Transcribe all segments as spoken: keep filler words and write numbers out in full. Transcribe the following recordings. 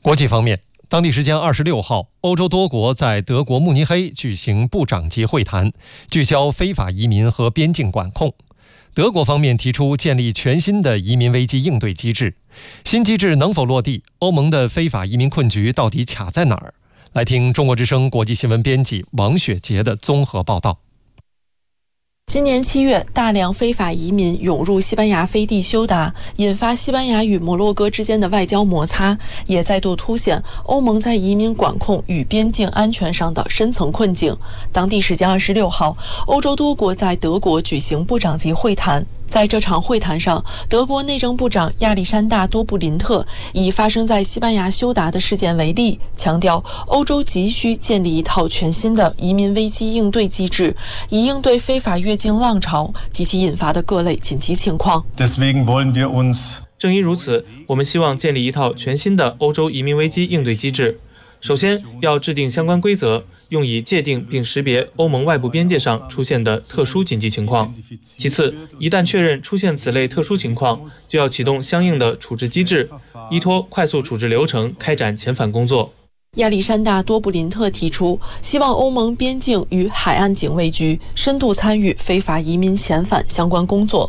国际方面，当地时间二十六号，欧洲多国在德国慕尼黑举行部长级会谈，聚焦非法移民和边境管控。德国方面提出建立全新的移民危机应对机制，新机制能否落地？欧盟的非法移民困局到底卡在哪儿？来听中国之声国际新闻编辑王雪杰的综合报道。 今年七月，大量非法移民涌入西班牙飞地休达，引发西班牙与摩洛哥之间的外交摩擦，也再度凸显欧盟在移民管控与边境安全上的深层困境。当地时间二十六号，欧洲多国在德国举行部长级会谈。在这场会谈上，德国内政部长亚历山大·多布林特以发生在西班牙休达的事件为例，强调欧洲急需建立一套全新的移民危机应对机制，以应对非法越境浪潮及其引发的各类紧急情况。 正因如此，我们希望建立一套全新的欧洲移民危机应对机制。首先，要制定相关规则，用以界定并识别欧盟外部边界上出现的特殊紧急情况。其次，一旦确认出现此类特殊情况，就要启动相应的处置机制，依托快速处置流程开展遣返工作。 亚历山大·多布林特提出，希望欧盟边境与海岸警卫局深度参与非法移民遣返相关工作。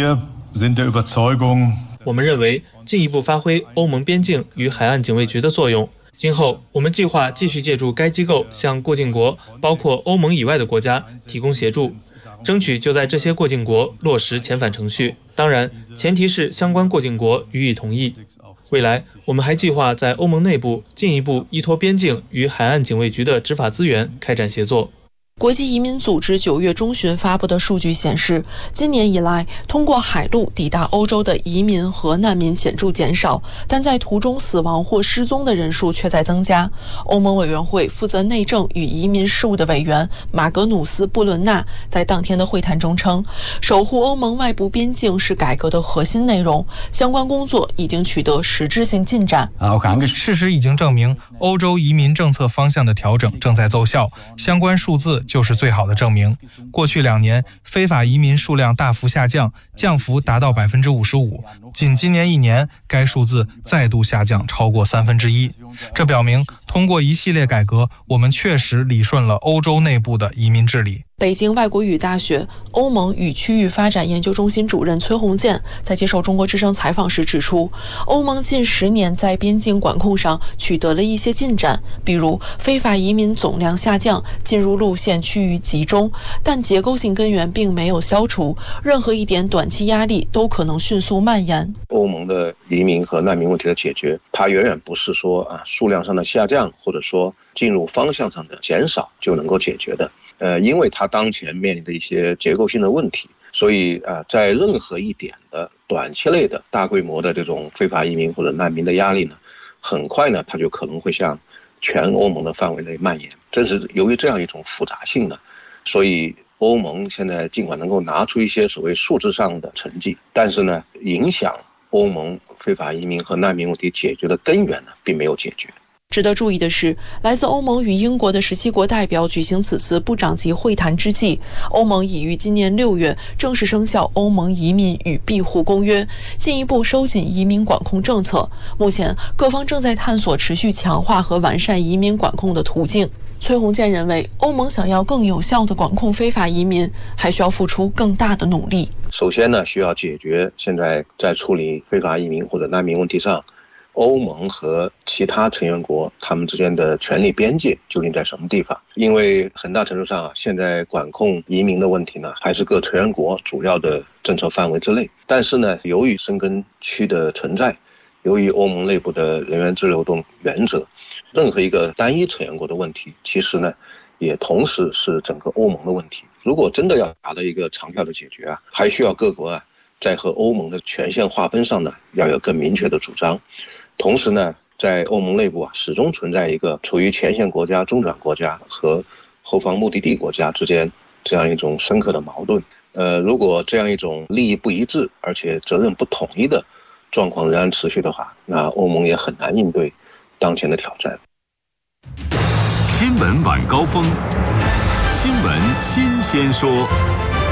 我们认为，进一步发挥欧盟边境与海岸警卫局的作用。今后，我们计划继续借助该机构向过境国，包括欧盟以外的国家提供协助，争取就在这些过境国落实遣返程序。当然，前提是相关过境国予以同意。未来，我们还计划在欧盟内部进一步依托边境与海岸警卫局的执法资源开展协作。 国际移民组织九月中旬发布的数据显示，今年以来，通过海路抵达欧洲的移民和难民显著减少，但在途中死亡或失踪的人数却在增加。欧盟委员会负责内政与移民事务的委员马格努斯·布伦纳在当天的会谈中称，守护欧盟外部边境是改革的核心内容，相关工作已经取得实质性进展。 事实已经证明，欧洲移民政策方向的调整正在奏效，相关数字就是最好的证明。过去两年，非法移民数量大幅下降，降幅达到百分之五十五。仅今年一年，该数字再度下降超过三分之一。这表明，通过一系列改革，我们确实理顺了欧洲内部的移民治理。 北京外国语大学欧盟与区域发展研究中心主任崔洪建在接受中国之声采访时指出，欧盟近十年在边境管控上取得了一些进展，比如非法移民总量下降，进入路线趋于集中，但结构性根源并没有消除，任何一点短期压力都可能迅速蔓延。 欧盟的移民和难民问题的解决，它远远不是说啊数量上的下降，或者说进入方向上的减少就能够解决的。呃，因为它当前面临的一些结构性的问题，所以啊、呃，在任何一点的短期内的大规模的这种非法移民或者难民的压力呢，很快呢，它就可能会向全欧盟的范围内蔓延。正是由于这样一种复杂性呢，所以欧盟现在尽管能够拿出一些所谓数字上的成绩，但是呢，影响欧盟非法移民和难民问题解决的根源呢，并没有解决。 值得注意的是，来自欧盟与英国的十七国代表举行此次部长级会谈之际，欧盟已于今年六月正式生效《欧盟移民与庇护公约》，进一步收紧移民管控政策。目前，各方正在探索持续强化和完善移民管控的途径。崔洪建认为，欧盟想要更有效地管控非法移民，还需要付出更大的努力。 首先呢，需要解决现在在处理非法移民或者难民问题上，欧盟和其他成员国他们之间的权力边界究竟在什么地方？因为很大程度上啊，现在管控移民的问题呢，还是各成员国主要的政策范围之内。但是呢，由于申根区的存在，由于欧盟内部的人员自由流动原则，任何一个单一成员国的问题，其实呢，也同时是整个欧盟的问题。如果真的要达到一个长效的解决啊，还需要各国啊，在和欧盟的权限划分上呢，要有更明确的主张。同时呢，在欧盟内部啊，始终存在一个处于前线国家、中转国家和后方目的地国家之间这样一种深刻的矛盾。呃，如果这样一种利益不一致，而且责任不统一的状况仍然持续的话，那欧盟也很难应对当前的挑战。 新闻晚高峰，新闻新鲜说。